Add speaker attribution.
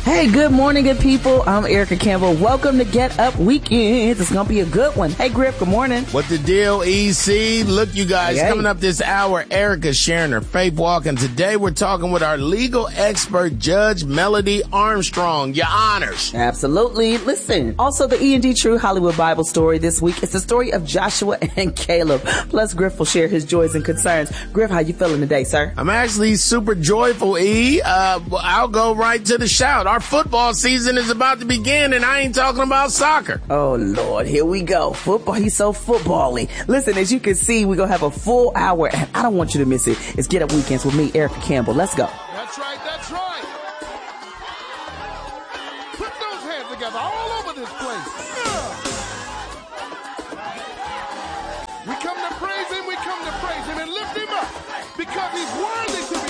Speaker 1: Hey, good morning, good people. I'm Erica Campbell. Welcome to Get Up Weekends. It's going to be a good one. Hey, Griff, good morning.
Speaker 2: What the deal, EC? Look, you guys, coming up this hour, Erica's sharing her faith walk, and today we're talking with our legal expert, Judge Melody Armstrong. Your honors.
Speaker 1: Absolutely. Listen, also the E&D True Hollywood Bible story this week. It's the story of Joshua and Caleb. Plus, Griff will share his joys and concerns. Griff, how you feeling today, sir?
Speaker 2: I'm actually super joyful, E. I'll go right to the shout. Our football season is about to begin, and I ain't talking about soccer.
Speaker 1: Oh, Lord, here we go. Football, he's so football-y. Listen, as you can see, we're going to have a full hour, and I don't want you to miss it. It's Get Up Weekends with me, Erica Campbell. Let's go.
Speaker 3: That's right, that's right. Put those hands together all over this place. We come to praise him and lift him up because he's worthy to